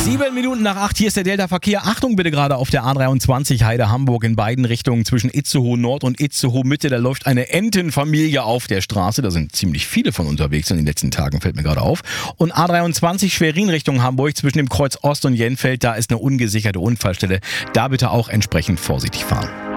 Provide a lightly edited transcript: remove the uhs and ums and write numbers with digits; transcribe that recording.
7 Minuten nach 8, hier ist der Delta-Verkehr. Achtung bitte gerade auf der A23 Heide-Hamburg in beiden Richtungen zwischen Itzehoe Nord und Itzehoe Mitte. Da läuft eine Entenfamilie auf der Straße. Da sind ziemlich viele von unterwegs in den letzten Tagen, fällt mir gerade auf. Und A23 Schwerin Richtung Hamburg zwischen dem Kreuz Ost und Jenfeld. Da ist eine ungesicherte Unfallstelle. Da bitte auch entsprechend vorsichtig fahren.